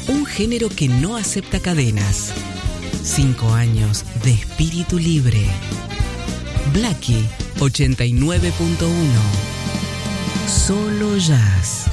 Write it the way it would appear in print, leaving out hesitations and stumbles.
Un género que no acepta cadenas. 5 años de espíritu libre. Blackie 89.1. Solo jazz.